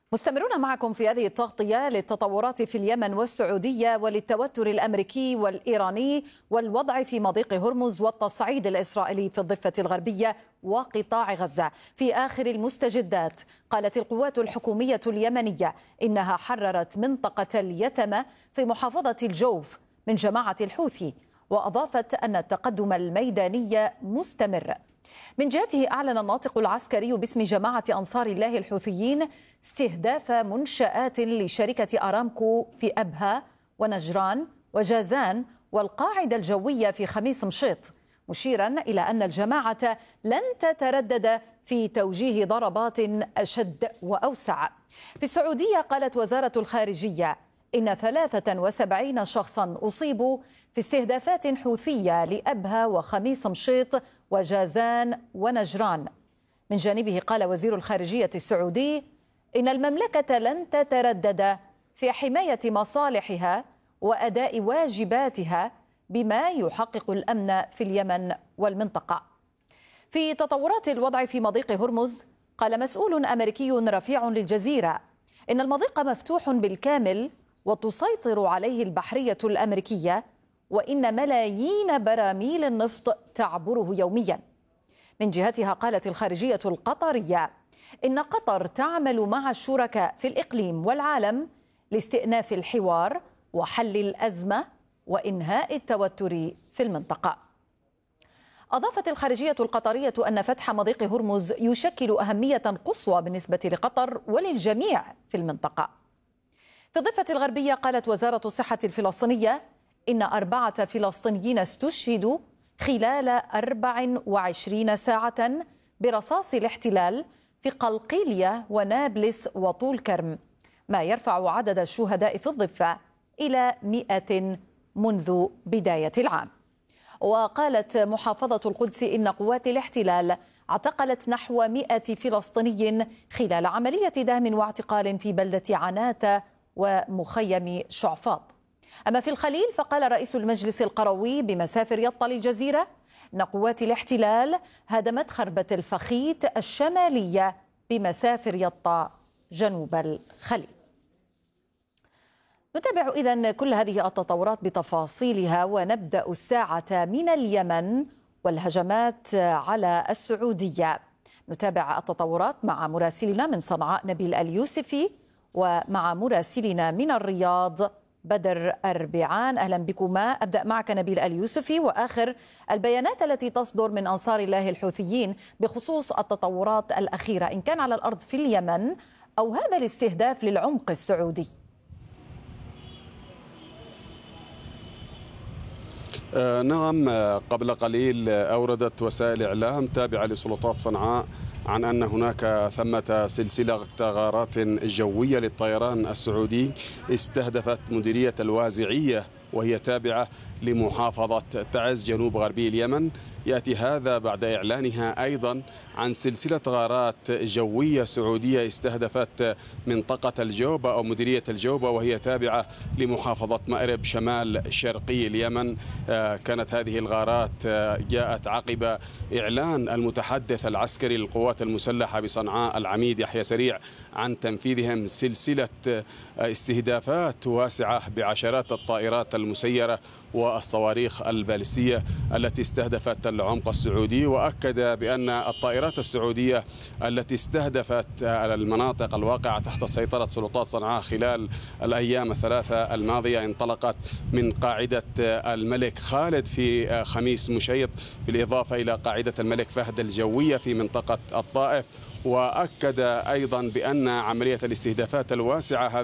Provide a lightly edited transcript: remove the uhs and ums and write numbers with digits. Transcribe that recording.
مستمرون معكم في هذه التغطية للتطورات في اليمن والسعودية وللتوتر الأمريكي والإيراني والوضع في مضيق هرمز والتصعيد الإسرائيلي في الضفة الغربية وقطاع غزة. في آخر المستجدات قالت القوات الحكومية اليمنية إنها حررت منطقة اليتمة في محافظة الجوف من جماعة الحوثي، وأضافت أن التقدم الميداني مستمر. من جهته أعلن الناطق العسكري باسم جماعة أنصار الله الحوثيين استهداف منشآت لشركة أرامكو في أبها ونجران وجازان والقاعدة الجوية في خميس مشيط، مشيرا إلى أن الجماعة لن تتردد في توجيه ضربات أشد وأوسع. في السعودية قالت وزارة الخارجية إن 73 شخصا أصيبوا في استهدافات حوثية لأبها وخميس مشيط وجازان ونجران. من جانبه قال وزير الخارجية السعودي إن المملكة لن تتردد في حماية مصالحها وأداء واجباتها بما يحقق الأمن في اليمن والمنطقة. في تطورات الوضع في مضيق هرمز قال مسؤول أمريكي رفيع للجزيرة إن المضيق مفتوح بالكامل وتسيطر عليه البحرية الأمريكية، وإن ملايين براميل النفط تعبره يوميا. من جهتها قالت الخارجية القطرية إن قطر تعمل مع الشركاء في الإقليم والعالم لاستئناف الحوار وحل الأزمة وإنهاء التوتر في المنطقة. أضافت الخارجية القطرية أن فتح مضيق هرمز يشكل أهمية قصوى بالنسبة لقطر وللجميع في المنطقة. في الضفة الغربية قالت وزارة الصحة الفلسطينية إن 4 فلسطينيين استشهدوا خلال 24 ساعة برصاص الاحتلال في قلقيلية ونابلس وطول كرم، ما يرفع عدد الشهداء في الضفة إلى 100 منذ بداية العام. وقالت محافظة القدس إن قوات الاحتلال اعتقلت نحو 100 فلسطيني خلال عملية دهم واعتقال في بلدة عناتة ومخيم شعفاط. أما في الخليل فقال رئيس المجلس القروي بمسافر يطا للجزيرة أن قوات الاحتلال هدمت خربة الفخيت الشمالية بمسافر يطا جنوب الخليل. نتابع إذن كل هذه التطورات بتفاصيلها، ونبدأ الساعة من اليمن والهجمات على السعودية. نتابع التطورات مع مراسلنا من صنعاء نبيل اليوسفي، ومع مراسلنا من الرياض بدر أربعان. أهلا بكما. أبدأ معك نبيل اليوسفي، وآخر البيانات التي تصدر من أنصار الله الحوثيين بخصوص التطورات الأخيرة، إن كان على الأرض في اليمن أو هذا الاستهداف للعمق السعودي. نعم، قبل قليل أوردت وسائل إعلام تابعة لسلطات صنعاء عن أن هناك ثمة سلسلة غارات جوية للطيران السعودي استهدفت مديرية الوازعية، وهي تابعة لمحافظة تعز جنوب غربي اليمن. يأتي هذا بعد إعلانها أيضا عن سلسلة غارات جوية سعودية استهدفت منطقة الجوبة أو مديرية الجوبة، وهي تابعة لمحافظة مأرب شمال شرقي اليمن. كانت هذه الغارات جاءت عقب إعلان المتحدث العسكري للقوات المسلحة بصنعاء العميد يحيى سريع عن تنفيذهم سلسلة استهدافات واسعة بعشرات الطائرات المسيرة والصواريخ البالستية التي استهدفت العمق السعودي. وأكد بأن الطائرات السعودية التي استهدفت المناطق الواقعة تحت سيطرة سلطات صنعاء خلال الأيام الثلاثة الماضية انطلقت من قاعدة الملك خالد في خميس مشيط، بالإضافة إلى قاعدة الملك فهد الجوية في منطقة الطائف. وأكد أيضا بأن عملية الاستهدافات الواسعة